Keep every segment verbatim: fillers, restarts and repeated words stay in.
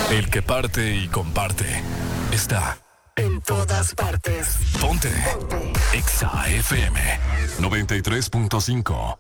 El que parte y comparte está en todas partes. Ponte. Ponte. Exa F M noventa y tres punto cinco.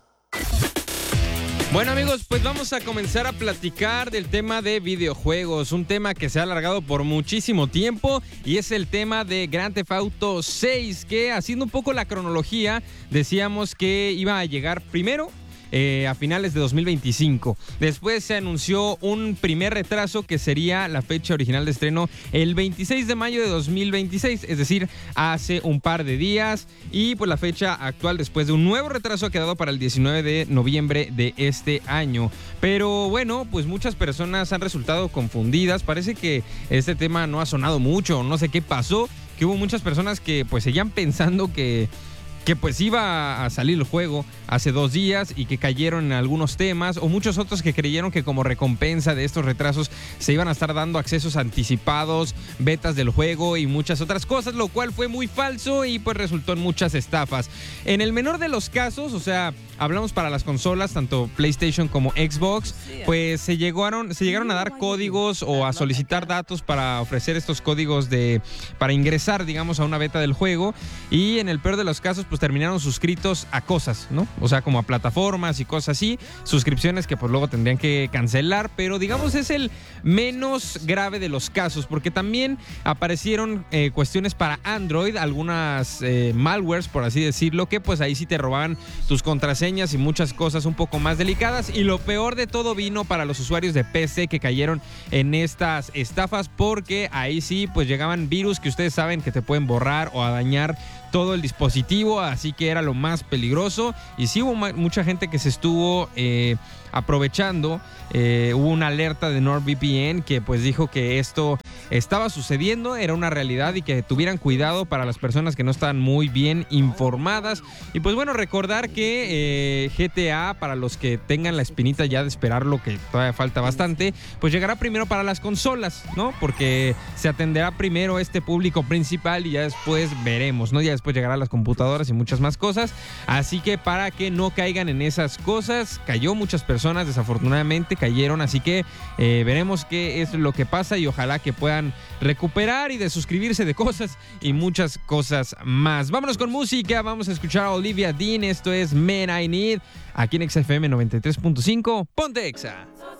Bueno, amigos, pues vamos a comenzar a platicar del tema de videojuegos, un tema que se ha alargado por muchísimo tiempo y es el tema de Grand Theft Auto seis, que haciendo un poco la cronología, decíamos que iba a llegar primero Eh, a finales de dos mil veinticinco. Después se anunció un primer retraso que sería la fecha original de estreno el veintiséis de mayo de dos mil veintiséis, es decir, hace un par de días, y pues la fecha actual después de un nuevo retraso ha quedado para el diecinueve de noviembre de este año. Pero bueno, pues muchas personas han resultado confundidas, parece que este tema no ha sonado mucho, no sé qué pasó, que hubo muchas personas que pues seguían pensando que que pues iba a salir el juego hace dos días y que cayeron en algunos temas, o muchos otros que creyeron que como recompensa de estos retrasos se iban a estar dando accesos anticipados, betas del juego y muchas otras cosas, lo cual fue muy falso y pues resultó en muchas estafas. En el menor de los casos, o sea, hablamos para las consolas, tanto PlayStation como Xbox, pues se llegaron, se llegaron a dar códigos o a solicitar datos para ofrecer estos códigos de para ingresar, digamos, a una beta del juego, y en el peor de los casos, pues terminaron suscritos a cosas, ¿no? O sea, como a plataformas y cosas así, suscripciones que pues luego tendrían que cancelar, pero digamos es el menos grave de los casos, porque también aparecieron eh, cuestiones para Android, algunas eh, malwares, por así decirlo, que pues ahí sí te robaban tus contraseñas y muchas cosas un poco más delicadas, y lo peor de todo vino para los usuarios de P C que cayeron en estas estafas, porque ahí sí pues llegaban virus que ustedes saben que te pueden borrar o a dañar todo el dispositivo, así que era lo más peligroso, y sí hubo mucha gente que se estuvo eh, aprovechando. Eh, hubo una alerta de NordVPN que pues dijo que esto estaba sucediendo, era una realidad y que tuvieran cuidado para las personas que no estaban muy bien informadas. Y pues bueno, recordar que eh, G T A, para los que tengan la espinita ya de esperarlo, que todavía falta bastante, pues llegará primero para las consolas, ¿no? Porque se atenderá primero este público principal y ya después veremos, ¿no? Ya después llegará a las computadoras y muchas más cosas. Así que para que no caigan en esas cosas, cayó muchas personas, desafortunadamente cayeron, así que eh, veremos qué es lo que pasa y ojalá que puedan recuperar y desuscribirse de cosas y muchas cosas más. Vámonos con música, vamos a escuchar a Olivia Dean, esto es Men I Need, aquí en Exa F M noventa y tres punto cinco, ponte Exa.